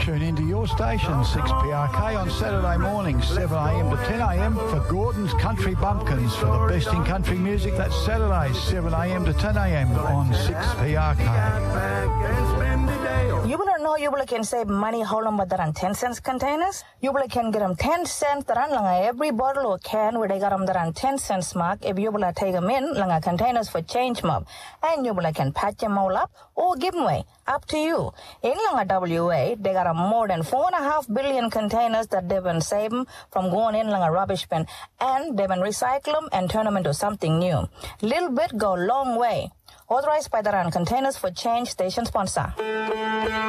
Tune into your station, 6PRK on Saturday mornings, 7am to 10am for Gordon's Country Bumpkins for the best in country music. That's Saturdays, 7am to 10am on 6PRK. You will know you can save money hold on but around 10 cents containers. You can get them 10 cents langa every bottle or can where they got them around 10 cents mark if you will take them in langa containers for change mob. And you can patch them all up or give them away. Up to you. In Langa WA, they got more than 4.5 billion containers that they've been saving from going in Langa rubbish bin, and they've been recycle them and turn them into something new. Little bit go a long way. Authorized by the Containers for Change station sponsor.